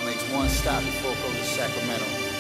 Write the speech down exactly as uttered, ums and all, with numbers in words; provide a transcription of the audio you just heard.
makes one stop before it goes to Sacramento.